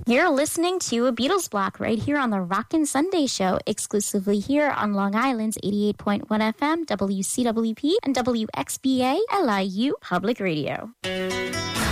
You're listening to a Beatles block right here on the Rockin' Sunday Show, exclusively here on Long Island's 88.1 FM, WCWP, and WXBA LIU Public Radio.